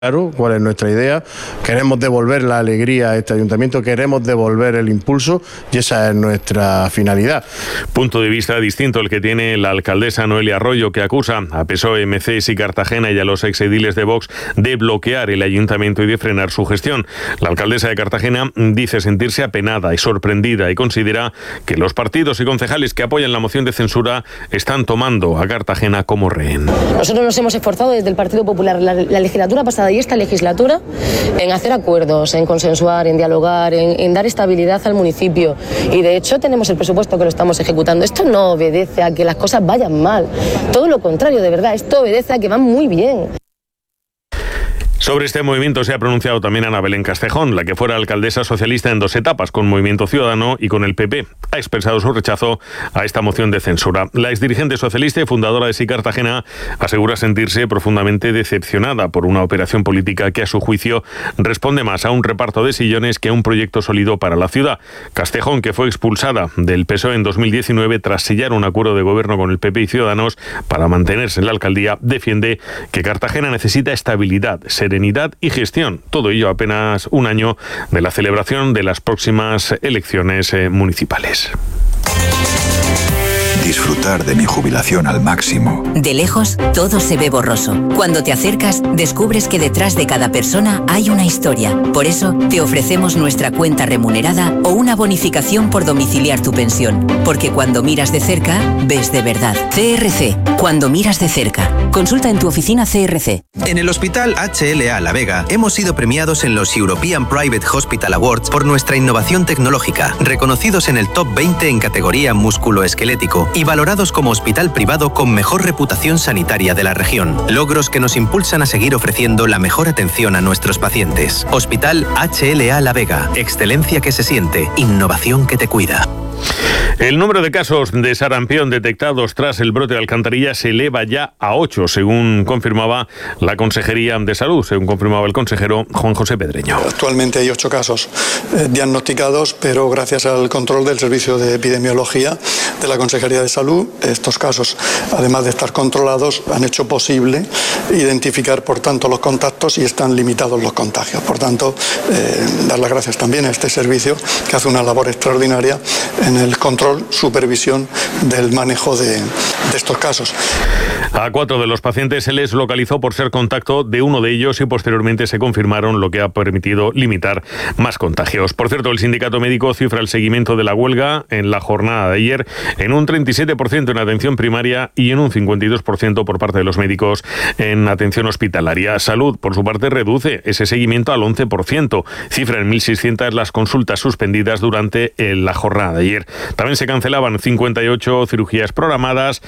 Claro, cuál es nuestra idea. Queremos devolver la alegría a este ayuntamiento, queremos devolver el impulso y esa es nuestra finalidad. Punto de vista distinto el que tiene la alcaldesa Noelia Arroyo, que acusa a PSOE, MCs y Cartagena y a los exediles de Vox de bloquear el ayuntamiento y de frenar su gestión. La alcaldesa de Cartagena dice sentirse apenada y sorprendida y considera que los partidos y concejales que apoyan la moción de censura están tomando a Cartagena como rehén. Nosotros nos hemos esforzado desde el Partido Popular la legislatura pasada y esta legislatura en hacer acuerdos, en consensuar, en dialogar, en dar estabilidad al municipio, y de hecho tenemos el presupuesto que lo estamos ejecutando. Esto no obedece a que las cosas vayan mal, todo lo contrario, de verdad, esto obedece a que van muy bien. Sobre este movimiento se ha pronunciado también Ana Belén Castejón, la que fuera alcaldesa socialista en 2 etapas, con Movimiento Ciudadano y con el PP. Ha expresado su rechazo a esta moción de censura. La exdirigente socialista y fundadora de Sí Cartagena asegura sentirse profundamente decepcionada por una operación política que, a su juicio, responde más a un reparto de sillones que a un proyecto sólido para la ciudad. Castejón, que fue expulsada del PSOE en 2019 tras sellar un acuerdo de gobierno con el PP y Ciudadanos para mantenerse en la alcaldía, defiende que Cartagena necesita estabilidad, serenidad y gestión. Todo ello apenas un año de la celebración de las próximas elecciones municipales. Disfrutar de mi jubilación al máximo. De lejos, todo se ve borroso. Cuando te acercas, descubres que detrás de cada persona hay una historia. Por eso, te ofrecemos nuestra cuenta remunerada o una bonificación por domiciliar tu pensión. Porque cuando miras de cerca, ves de verdad. CRC, cuando miras de cerca. Consulta en tu oficina CRC. En el Hospital HLA La Vega hemos sido premiados en los European Private Hospital Awards por nuestra innovación tecnológica, reconocidos en el top 20 en categoría músculo-esquelético y valorados como hospital privado con mejor reputación sanitaria de la región. Logros que nos impulsan a seguir ofreciendo la mejor atención a nuestros pacientes. Hospital HLA La Vega. Excelencia que se siente. Innovación que te cuida. El número de casos de sarampión detectados tras el brote de alcantarilla se eleva ya a 8, según confirmaba la Consejería de Salud, según confirmaba el consejero Juan José Pedreño. Actualmente hay 8 casos diagnosticados, pero gracias al control del Servicio de Epidemiología de la Consejería de Salud, estos casos, además de estar controlados, han hecho posible identificar, por tanto, los contactos y están limitados los contagios. Por tanto, dar las gracias también a este servicio que hace una labor extraordinaria en el control, supervisión del manejo de estos casos. A 4 de los pacientes se les localizó por ser contacto de uno de ellos y posteriormente se confirmaron, lo que ha permitido limitar más contagios. Por cierto, el sindicato médico cifra el seguimiento de la huelga en la jornada de ayer en un 37% en atención primaria y en un 52% por parte de los médicos en atención hospitalaria. Salud, por su parte, reduce ese seguimiento al 11%. Cifra en 1.600 las consultas suspendidas durante la jornada de ayer. También se cancelaban 58 cirugías programadas,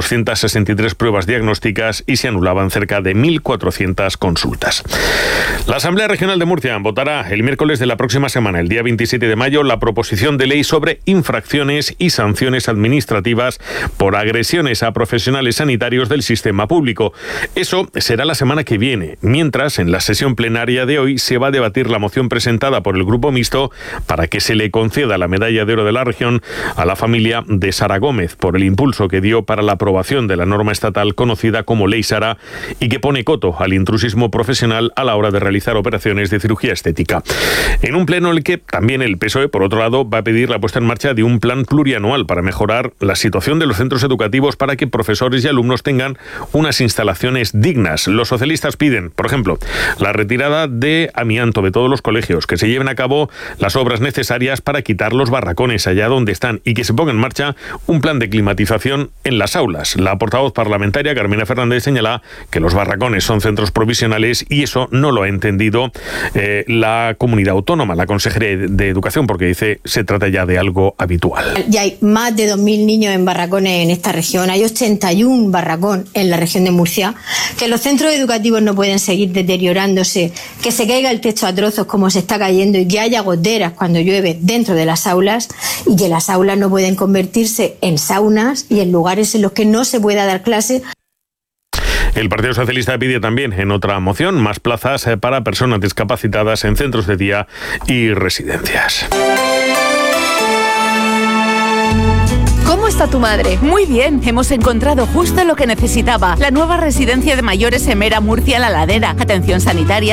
263 pruebas diagnósticas y se anulaban cerca de 1.400 consultas. La Asamblea Regional de Murcia votará el miércoles de la próxima semana, el día 27 de mayo, la proposición de ley sobre infracciones y sanciones administrativas por agresiones a profesionales sanitarios del sistema público. Eso será la semana que viene, mientras en la sesión plenaria de hoy se va a debatir la moción presentada por el Grupo Mixto para que se le conceda la Medalla de Oro de la región a la familia de Sara Gómez por el impulso que dio para la aprobación de la norma estatal conocida como Ley Sara y que pone coto al intrusismo profesional a la hora de realizar operaciones de cirugía estética. En un pleno en el que también el PSOE, por otro lado, va a pedir la puesta en marcha de un plan plurianual para mejorar la situación de los centros educativos para que profesores y alumnos tengan unas instalaciones dignas. Los socialistas piden, por ejemplo, la retirada de amianto de todos los colegios, que se lleven a cabo las obras necesarias para quitar los barracones allá donde están y que se ponga en marcha un plan de climatización en las aulas. La portavoz parlamentaria Carmena Fernández señala que los barracones son centros provisionales y eso no lo ha entendido la comunidad autónoma, la Consejería de Educación, porque dice se trata ya de algo habitual. Ya hay más de 2.000 niños en barracones en esta región, hay 81 barracones en la región de Murcia, que los centros educativos no pueden seguir deteriorándose, que se caiga el techo a trozos como se está cayendo y que haya goteras cuando llueve dentro de las aulas y que las aulas no pueden convertirse en saunas y en lugares en los que no se pueda dar clase. El Partido Socialista pide también, en otra moción, más plazas para personas discapacitadas en centros de día y residencias. ¿Cómo está tu madre? Muy bien, hemos encontrado justo lo que necesitaba. La nueva residencia de mayores Emera Murcia La Ladera. Atención sanitaria,